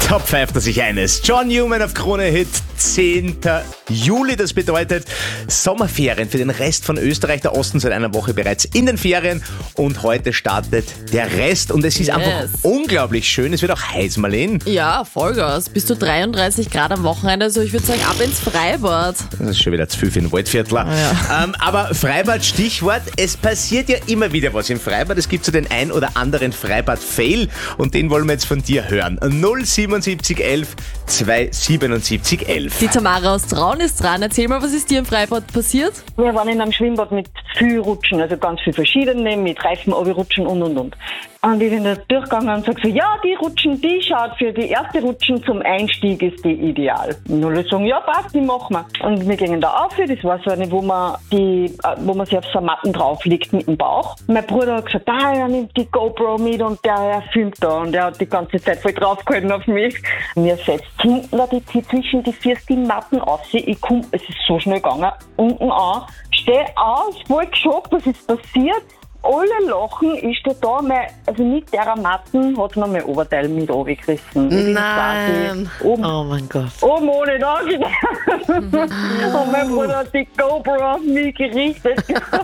Top 5, dass ich eines. John Newman auf Krone Hit, 10. Juli. Das bedeutet Sommerferien für den Rest von Österreich. Der Osten seit einer Woche bereits in den Ferien. Und heute startet der Rest. Und es ist einfach unglaublich schön. Es wird auch heiß, Marlene. Ja, Vollgas. Bis zu 33 Grad am Wochenende. Also ich würde sagen, ab ins Freibad. Das ist schon wieder zu viel für den Waldviertler. Ja. Aber Freibad, Stichwort. Es passiert ja immer wieder was im Freibad. Es gibt so den ein oder anderen Freibad-Fail. Und den wollen wir jetzt von dir hören. 07711 27711. Die Tamara aus Traun ist dran. Erzähl mal, was ist dir im Freibad passiert? Wir waren in einem Schwimmbad mit viel Rutschen, also ganz viel verschiedene, mit Reifen, Rutschen und. Und ich bin da durchgegangen und sage so, ja, die Rutschen, die schaut für die erste Rutschen zum Einstieg ist die ideal. Und alle sagen, ja, passt, die machen wir. Und wir gingen da auf, das war so eine, wo man sich auf so Matten drauf liegt mit dem Bauch. Mein Bruder hat gesagt, er nimmt die GoPro mit und er filmt da und er hat die ganze Zeit voll draufgehalten auf mich. Mir setzt hinten da zwischen die Matten auf, es ist so schnell gegangen, unten an, steh auf, voll geschockt, was ist passiert. Alle lachen, ich stehe da, mit der Matten hat mir mein Oberteil mit runtergerissen. Nein. Oh mein Gott. Oben ohne da. Und mein Bruder hat die GoPro auf mich gerichtet.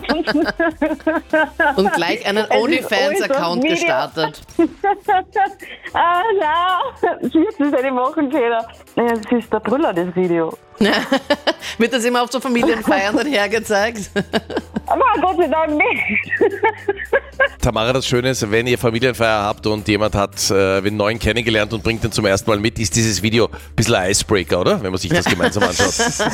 Und gleich einen OnlyFans-Account gestartet. Nein, das hätte ich machen können. Das ist der Brüller, das Video. Wird das immer auf so Familienfeiern dann hergezeigt? Aber Gott sei Dank nicht. Tamara, das Schöne ist, wenn ihr Familienfeier habt und jemand hat einen neuen kennengelernt und bringt den zum ersten Mal mit, ist dieses Video ein bisschen ein Icebreaker, oder? Wenn man sich das gemeinsam anschaut.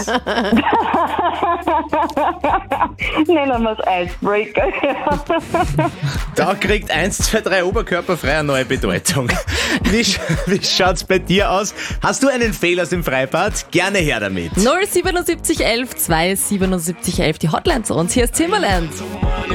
Nennen wir es Icebreaker. Da kriegt 1, 2, 3 Oberkörperfrei eine neue Bedeutung. Wie schaut's bei dir aus? Hast du einen Fail aus dem Freibad? Gerne her damit. 07711 27711, die Hotline zu uns. Hier ist Timbaland.